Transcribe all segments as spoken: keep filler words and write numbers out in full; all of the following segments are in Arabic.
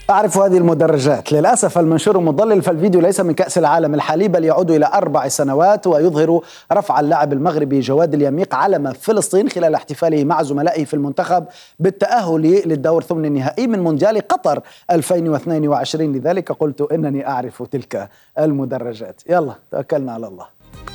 أعرف هذه المدرجات. للأسف المنشور مضلل، فالفيديو ليس من كأس العالم الحالي بل يعود إلى أربع سنوات، ويظهر رفع اللاعب المغربي جواد اليميق علم فلسطين خلال احتفاله مع زملائه في المنتخب بالتأهل للدور ثمن النهائي من مونديال قطر ألفين واثنين وعشرين. لذلك قلت إنني أعرف تلك المدرجات. يلا توكلنا على الله.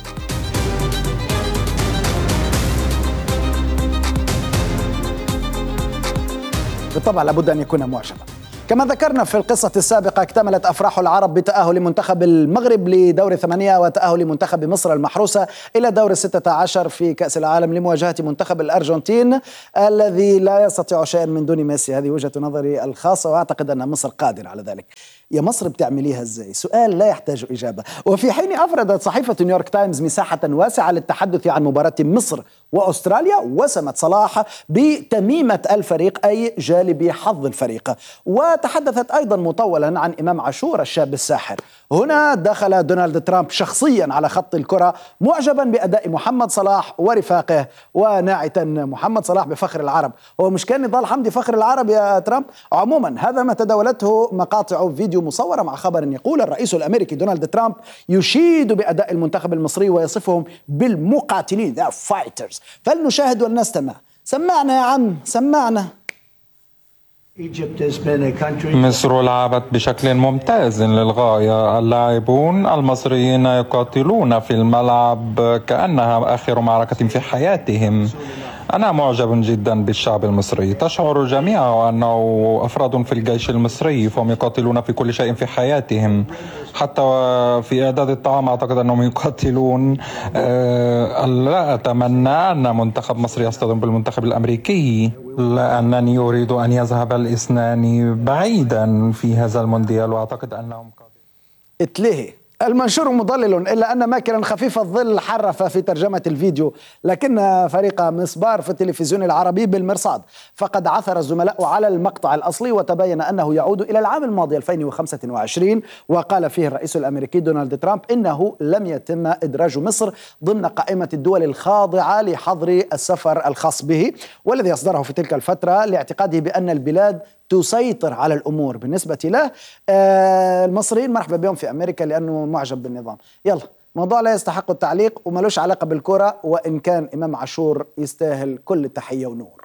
بالطبع لابد أن يكون معجبا. كما ذكرنا في القصة السابقة، اكتملت أفراح العرب بتأهل منتخب المغرب لدور ثمانية وتأهل منتخب مصر المحروسة إلى دور الستة عشر في كأس العالم لمواجهة منتخب الأرجنتين الذي لا يستطيع شيئا من دون ميسي. هذه وجهة نظري الخاصة، وأعتقد أن مصر قادرة على ذلك. يا مصر بتعمليها ازاي؟ سؤال لا يحتاج إجابة. وفي حين أفردت صحيفة نيويورك تايمز مساحة واسعة للتحدث عن مباراة مصر وأستراليا، وسمت صلاح بتميمة الفريق أي جالب حظ الفريق، وتحدثت أيضا مطولا عن إمام عاشور الشاب الساحر. هنا دخل دونالد ترامب شخصيا على خط الكرة معجبا بأداء محمد صلاح ورفاقه، وناعتا محمد صلاح بفخر العرب. هو مش كان نضال حمدي فخر العرب يا ترامب؟ عموما هذا ما تداولته مقاطع فيديو مصورة مع خبر يقول الرئيس الأمريكي دونالد ترامب يشيد بأداء المنتخب المصري ويصفهم بالمقاتلين فايترز. فلنشاهد ولنستمع. سمعنا يا عم، سمعنا. مصر لعبت بشكل ممتاز للغاية. اللاعبون المصريين يقاتلون في الملعب كأنها آخر معركة في حياتهم. أنا معجب جدا بالشعب المصري. تشعر جميعا أنه أفراد في الجيش المصري، فهم يقاتلون في كل شيء في حياتهم، حتى في إعداد الطعام أعتقد أنهم يقاتلون. أه لا أتمنى أن منتخب مصر يصطدم بالمنتخب الأمريكي، لأنني أريد أن يذهب الاثنان بعيدا في هذا المونديال، وأعتقد أنهم اتلهي. المنشور مضلل، إلا أن ماكرا خفيف الظل حرف في ترجمة الفيديو، لكن فريق مسبار في التلفزيون العربي بالمرصاد فقد عثر الزملاء على المقطع الأصلي، وتبين أنه يعود إلى العام الماضي ألفين وخمسة وعشرين، وقال فيه الرئيس الأمريكي دونالد ترامب إنه لم يتم إدراج مصر ضمن قائمة الدول الخاضعة لحظر السفر الخاص به، والذي أصدره في تلك الفترة لاعتقاده بأن البلاد تسيطر على الأمور بالنسبة له. آه المصريين مرحبا بهم في أمريكا لأنه معجب بالنظام. يلا، موضوع لا يستحق التعليق وملوش علاقة بالكرة، وإن كان إمام عاشور يستاهل كل التحية ونور.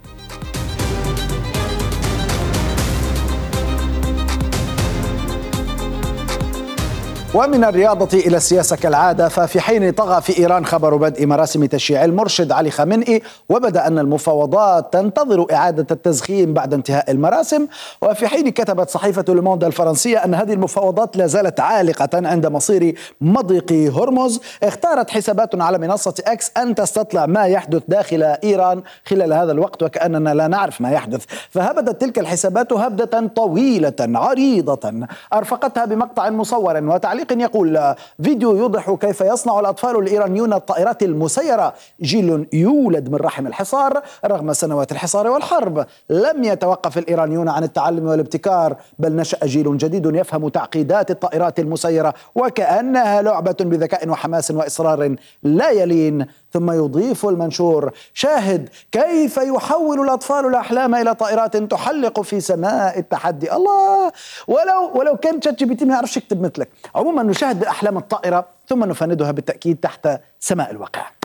ومن الرياضة إلى السياسة كالعادة، ففي حين طغى في إيران خبر بدء مراسم تشييع المرشد علي خامنئي، وبدأ أن المفاوضات تنتظر إعادة التزخيم بعد انتهاء المراسم، وفي حين كتبت صحيفة لوموند الفرنسية أن هذه المفاوضات لا زالت عالقة عند مصير مضيق هرمز، اختارت حسابات على منصة إكس أن تستطلع ما يحدث داخل إيران خلال هذا الوقت، وكأننا لا نعرف ما يحدث. فهبدت تلك الحسابات هبدة طويلة عريضة أرفقتها بمقطع مصور وتعليق يقول: فيديو يوضح كيف يصنع الأطفال الإيرانيون الطائرات المسيرة، جيل يولد من رحم الحصار رغم سنوات الحصار والحرب. لم يتوقف الإيرانيون عن التعلم والابتكار، بل نشأ جيل جديد يفهم تعقيدات الطائرات المسيرة وكأنها لعبة بذكاء وحماس وإصرار لا يلين. ثم يضيف المنشور: شاهد كيف يحول الأطفال الأحلام إلى طائرات تحلق في سماء التحدي. الله، ولو ولو كان تشات جي بي تي ما يعرفش يكتب مثلك. عموما نشاهد بأحلام الطائرة ثم نفندها بالتأكيد تحت سماء الواقع.